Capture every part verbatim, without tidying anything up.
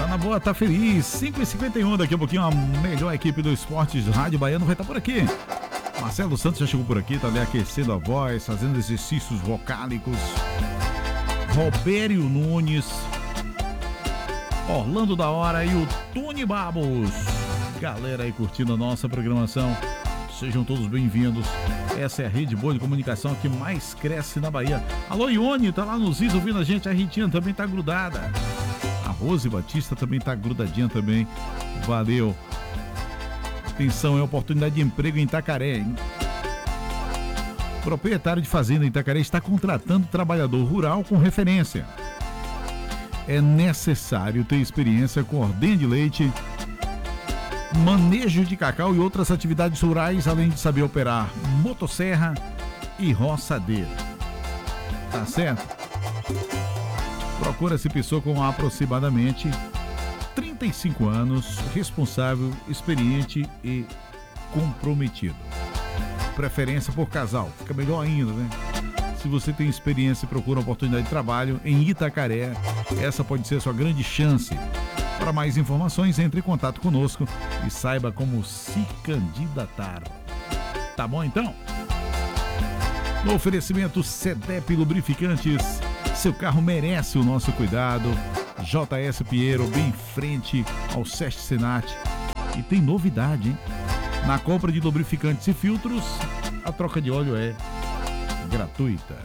Tá na boa, tá feliz. cinco e cinquenta e um, daqui a pouquinho a melhor equipe do Esportes Rádio Baiano vai estar por aqui. Marcelo Santos já chegou por aqui, tá ali aquecendo a voz, fazendo exercícios vocálicos. Robério Nunes, Orlando da Hora e o Tony Babos. Galera aí curtindo a nossa programação, sejam todos bem-vindos. Essa é a rede boa de comunicação que mais cresce na Bahia. Alô, Ione, tá lá nos Is ouvindo a gente. A Ritinha também tá grudada. A Rose Batista também tá grudadinha também. Valeu. Atenção, é oportunidade de emprego em Itacaré, hein? Proprietário de fazenda em Itacaré está contratando trabalhador rural com referência. É necessário ter experiência com ordenha de leite, manejo de cacau e outras atividades rurais, além de saber operar motosserra e roçadeira. Tá certo? Procura-se pessoa com aproximadamente trinta e cinco anos, responsável, experiente e comprometido. Preferência por casal, fica melhor ainda, né? Se você tem experiência e procura uma oportunidade de trabalho em Itacaré, essa pode ser a sua grande chance. Para mais informações, entre em contato conosco e saiba como se candidatar. Tá bom, então? No oferecimento Cedep Lubrificantes, seu carro merece o nosso cuidado. J S Pinheiro, bem em frente ao Sesc Senat. E tem novidade, hein? Na compra de lubrificantes e filtros, a troca de óleo é gratuita.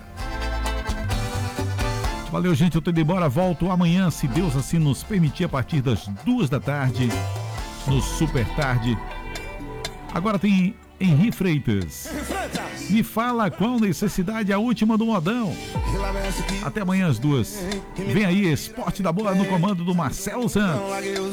Valeu, gente, eu tô indo embora, volto amanhã, se Deus assim nos permitir, a partir das duas da tarde, no Super Tarde. Agora tem Henri Freitas. Me fala qual necessidade, a última do modão. Até amanhã às duas. Vem aí, Esporte da Bola no comando do Marcelo Santos.